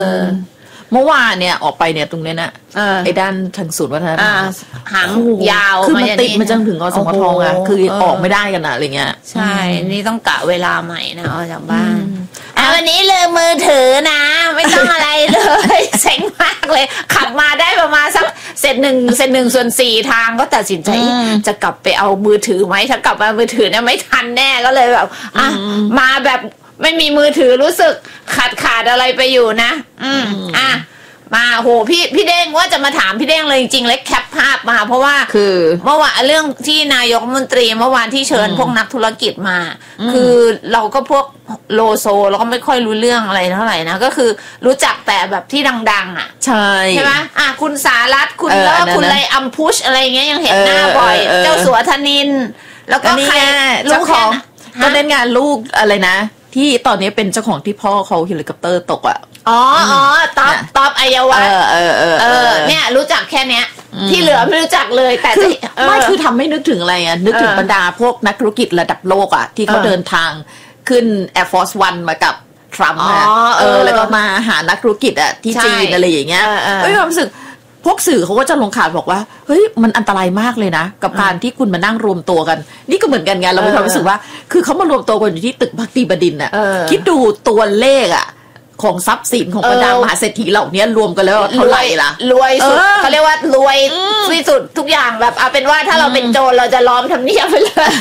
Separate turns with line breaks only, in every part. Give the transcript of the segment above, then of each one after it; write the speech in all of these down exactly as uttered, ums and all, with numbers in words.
เมื่อวานเนี่ยออกไปเนี่ยตรงนี้นะไอ้ด้านทางศูนย์วัฒนธรรม
หางยาว
คือมันติดมันจนถึงอสมทไงคือออกไม่ได้กันอะอะไรเงี้ย
ใช่นี่ต้องกะเวลาใหม่นะออกจากบ้านวันนี้ลืมมือถือนะไม่ต้องอะไรเลยเซ็งมากเลยขับมาได้ประมาณสักเศษหนึ่งเศษหนึ่งส่วนสี่ทางก็ตัดสินใจจะกลับไปเอามือถือไหมถ้ากลับมามือถือเนี่ยไม่ทันแน่ก็เลยแบบอ่ะมาแบบไม่มีมือถือรู้สึกขาดขาดอะไรไปอยู่นะอืมอ่ะมาโหพี่พี่เด้งว่าจะมาถามพี่เด้งเลยจริงๆเล็กแคปภาพมาเพราะว่า
คือ
เมื่อวานเรื่องที่นายกรัฐมนตรีเมื่อวานที่เชิญพวกนักธุรกิจมาคือเราก็พวกโลโซเราก็ไม่ค่อยรู้เรื่องอะไรเท่าไหร่นะก็คือรู้จักแต่แบบที่ดังๆอ่ะ
ใช่
ใช่ไหมอ่ะคุณสารัตน์คุณแล้วคุณอะไรอัมพุชอะไรเงี้ยยังเห็นหน้าบ่อยเจ้าสัวธนินแล้วก็ใคร
เจ้าของก็เล่นงานลูกอะไรนะที่ตอนนี้เป็นเจ้าของที่พ่อเขาเฮลิคอปเตอร์ตกอ่ะ
อ๋ออ๋อต๊อบต๊อบอัยวัฒน์เออเออเออเออเนี่ยรู้จักแค่เนี้ยที่เหลือไม่รู้จักเลยแต่
ไม่คือทำไม่นึกถึงอะไรอ่ะนึกถึงบรรดาพวกนักธุรกิจระดับโลกอ่ะที่เขาเดินทางขึ้น Air Force One มากับทรัมป์อ่ะเออแล้วก็มาหานักธุรกิจอ่ะที่จีนอะไรอย่างเงี้ยเอ้ยความรู้สึกพวกสื่อเขาก็จะลงข่าวบอกว่าเฮ้ยมันอันตรายมากเลยนะกับการที่คุณมานั่งรวมตัวกันนี่ก็เหมือนกันไงเรามีความรู้สึกว่าคือเขามารวมตัวกันอยู่ที่ตึกภักดีบดินทร์น่ะคิดดูตัวเลขอ่ะของทรัพย์สินของบรรดามหาเศรษฐีเหล่านี้รวมกันแล้วเท่าไหร่ล่ะ
รวยสุดเขาเรียกว่ารวยที่สุดทุกอย่างแบบเอาเป็นว่าถ้าเราเป็นโจรเราจะล้อมทำเนียบไปเลย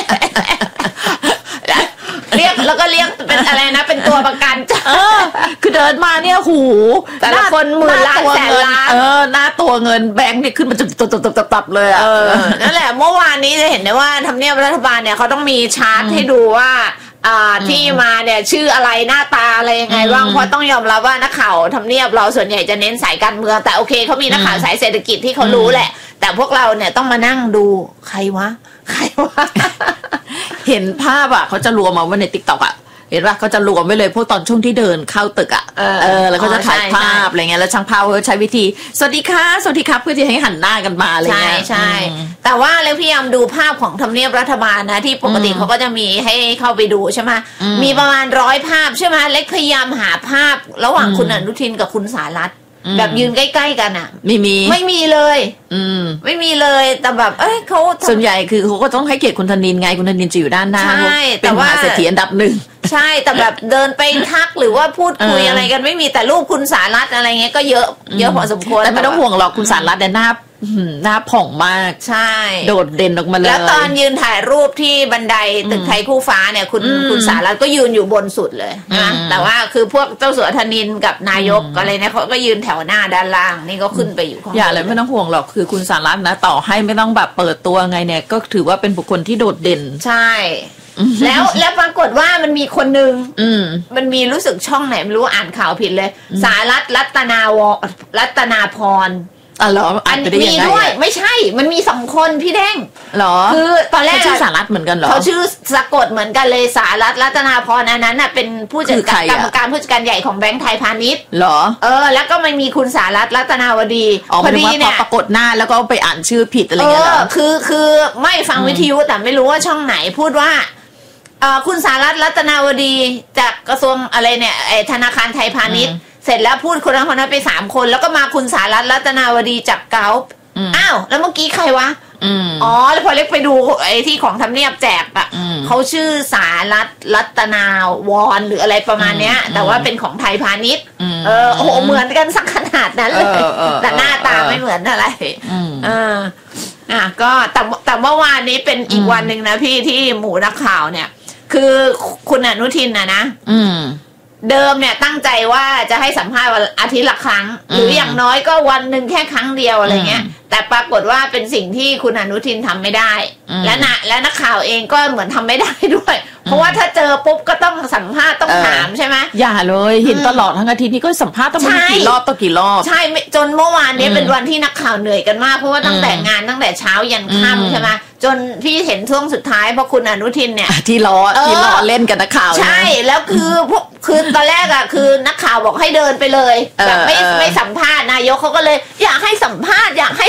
เรียกแล้วก็เรียกเป็นอะไรนะเป็นตัวประกัน
เออคือเดินมาเนี่ยหู
แต่ละคนหมื่นล้านแสนล้าน
เออหน้าตัวเงินแบงค์เนี่ยขึ้นมาจุดตับๆๆเลยอ่ะ
นั่นแหละเมื่อวานนี้จะเห็นได้ว่าทำเนียบรัฐบาลเนี่ยเขาต้องมีชาร์ตให้ดูว่าอ่าที่มาเนี่ยชื่ออะไรหน้าตาอะไรยังไงบ้างเพราะต้องยอมรับว่านักข่าวทำเนียบเราส่วนใหญ่จะเน้นสายการเมืองแต่โอเคเขามีนักข่าวสายเศรษฐกิจที่เขารู้แหละแต่พวกเราเนี่ยต้องมานั่งดูใครวะใครวะ
เห็นภาพอ่ะเขาจะรวมมาไว้ใน TikTok อ่ะเห็นป่ะเขาจะรวมไว้เลยพวกตอนช่วงที่เดินเข้าตึกอ่ะเออเออแล้วก็จะถ่ายภาพอะไรเงี้ยแล้วช่างภาพเขาใช้วิธีสวัสดีค่ะสวัสดีครับเพื่อที่ให้หันหน้ากันมาอะไรเงี้ย
ใช่ใช่แต่ว่าแล้วพยายามดูภาพของทำเนียบรัฐบาลนะที่ปกติเขาก็จะมีให้เข้าไปดูใช่ไหมมีประมาณร้อยภาพใช่ไหมเล็กพยายามหาภาพระหว่างคุณอนุทินกับคุณสารัตน์แบบยืนใกล้ๆกันอ่ะ
ไม่มี
ไม่มีเลยอืมไม่มีเลยแต่แบบเอ้ยเขา
ส่วนใหญ่คือเขาก็ต้องให้เกียรติคุณธนินไงคุณธนินจะอยู่ด้านหน้า
ใช่
แต่ว่าเศรษฐีอันดับหนึ่ง
ใช่แต่แบบเดินไปทักหรือว่าพูดคุยอะไรกันไม่มีแต่รูปคุณสารัตน์อะไรเงี้ยก็เยอะเยอะพอสมควร
แต่ไม่ต้องห่วงหรอกคุณสารัตน์เนี่ยหน้าหน้าผ่องมาก
ใช่
โดดเด่นออกมาเลย
แล้วตอนยืนถ่ายรูปที่บันไดตึกไทยคู่ฟ้าเนี่ยคุณคุณสารัตน์ก็ยืนอยู่บนสุดเลยนะแต่ว่าคือพวกเจ้าสัวธนินกับนายกอะไรเนี่ยเขาก็ยืนแถวหน้าด้านล่างนี่ก็ขึ้นไปอยู่
อย่าเลยไม่ต้องห่วงหรอกคือคุณสารัตน์นะต่อให้ไม่ต้องแบบเปิดตัวไงเนี่ยก็ถือว่าเป็นบุคคลที่โดดเด่น
ใช่แล้วแล้วปรากฏว่ามันมีคนหนึ่งมันมีรู้สึกช่องไหนไม่รู้อ่านข่าวผิดเลยสารัตน์รัตนาวรัตนาพร
อ๋อเหรออัน
มีด้วยไม่ใช่มันมีสองคนพี่แดง
เหรอ
คือตอนแรก
ชื่อสารัตน์เหมือนกันเหรอ
เขาชื่อสะกดเหมือนกันเลยสารัตน์รัตนาพรอันนั้นน่ะเป็นผู้จัดการกรรมการผู้จัดการใหญ่ของแบงก์ไทยพาณิชย์
เหรอ
เออแล้วก็มันมีคุณสารัตน์รัตนาวดี
พอดีเนี่ยปรากฏหน้าแล้วก็ไปอ่านชื่อผิดอะไรเงี้ยเหรอ
คือคือไม่ฟังวิทยุแต่ไม่รู้ว่าช่องไหนพูดว่าคุณสารัตน์รัตนาวดีจากกระทรวงอะไรเนี่ยธนาคารไทยพาณิชย์เสร็จแล้วพูดคนนั้นคนนั้นไปสามคนแล้วก็มาคุณสารัตน์รัตนาวดีจากเกาอ้าวแล้วเมื่อกี้ใครวะอ๋อแล้วพอเล็กไปดูไอ้ที่ของทำเนียบแจกอ่ะเขาชื่อสารัตน์รัตนาวรหรืออะไรประมาณเนี้ยแต่ว่าเป็นของไทยพาณิชย์เออโอ้โหเหมือนกันสักขนาดนั้นเลยแต่หน้าตาไม่เหมือนอะไรเอออ่ะก็แต่แต่เมื่อวานนี้เป็นอีกวันหนึ่งนะพี่ที่หมู่นักข่าวเนี่ยคือคุณอนุทินนะนะเดิมเนี่ยตั้งใจว่าจะให้สัมภาษณ์วันอาทิตย์ละครั้งหรืออย่างน้อยก็วันหนึ่งแค่ครั้งเดียวอะไรเงี้ยแต่ปรากฏว่าเป็นสิ่งที่คุณอนุทินทำไม่ได้และนะและนักข่าวเองก็เหมือนทำไม่ได้ด้วยเพราะว่าถ้าเจอปุ๊บก็ต้องสัมภาษณ์ต้องถามใช่ไหม
อย่าเลยเห็นตลอดทั้งอาทิตย์นี้ก็สัมภาษณ์ต้องกี่รอบต้องกี่รอบ
ใช่จนเมื่อวานนี้เป็นวันที่นักข่าวเหนื่อยกันมากเพราะว่าตั้งแต่งานตั้งแต่เช้ายันค่ำใช่ไหมจนพี่เห็นช่วงสุดท้ายเพราะคุณอนุทินเนี่ย
ที่รอที่รอเล่นกับนักข่าว
ใช่แล้วคือพวกคือตอนแรกอ่ะคือนักข่าวบอกให้เดินไปเลยแบบไม่ไม่สัมภาษณ์นายกเขาก็เลยอยากให้สัมภาษณ์อยากให้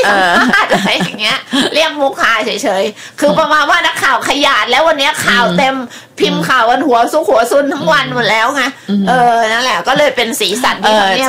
สัมภาษณ์อะไรอย่างเงี้ยเรียกมุกฮาเฉยๆคือประมาณว่านักข่าวขยาดแล้ววันนี้ข่าวเต็มพิมพ์ข่าวกันหัวซุกหัวซุนทั้งวันหมดแล้วไงเออนั่นแหละก็เลยเป็นสีสันที่